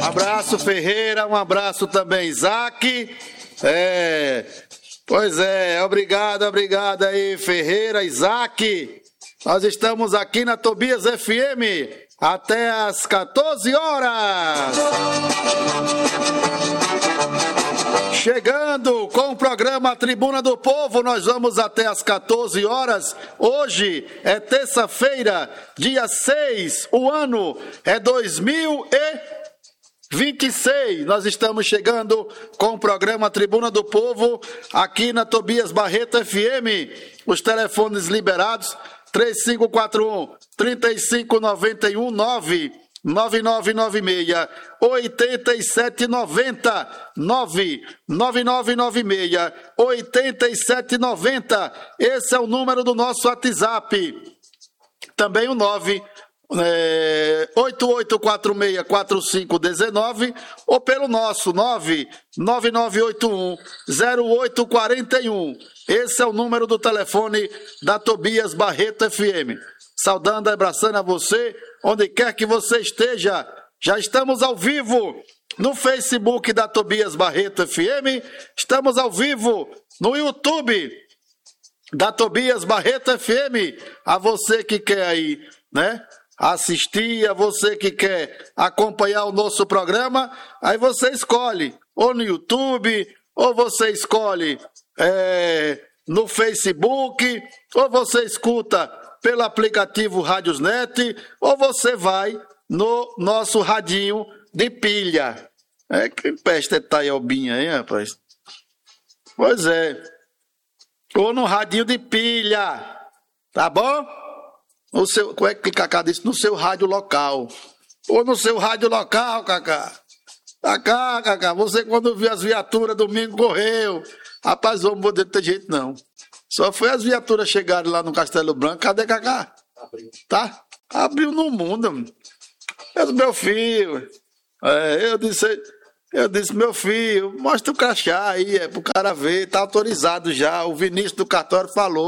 Abraço, Ferreira, um abraço também, Isaac. Pois é, obrigado aí, Ferreira, Isaac. Nós estamos aqui na Tobias FM até às 14 horas. Chegando com o programa Tribuna do Povo, nós vamos até às 14 horas. Hoje é terça-feira, dia 6, o ano é 2026. Nós estamos chegando com o programa Tribuna do Povo aqui na Tobias Barreto FM. Os telefones liberados: 3541-3591, 99996-8790, 99996-8790. Esse é o número do nosso WhatsApp. Também o 88464519 ou pelo nosso 999810841. Esse é o número do telefone da Tobias Barreto FM. Saudando e abraçando a você, onde quer que você esteja. Já estamos ao vivo no Facebook da Tobias Barreto FM. Estamos ao vivo no YouTube da Tobias Barreto FM. A você que quer aí, né, assistir, a você que quer acompanhar o nosso programa, aí você escolhe ou no YouTube, ou você escolhe no Facebook, ou você escuta pelo aplicativo Radiosnet, ou você vai no nosso radinho de pilha. Que peste tá aí, Albinha, hein, rapaz? Pois é. Ou no radinho de pilha, tá bom? No seu, como é que Cacá disse? No seu rádio local. Ou no seu rádio local, Cacá. Cacá, você quando viu as viaturas domingo correu. Rapaz, o homem não ter jeito não. Só foi as viaturas chegarem lá no Castelo Branco. Cadê Cacá? Abriu. Tá? Abriu no mundo. Eu disse, meu filho. Eu disse, meu filho, mostra o crachá aí, pro cara ver, tá autorizado já. O Vinícius do cartório falou.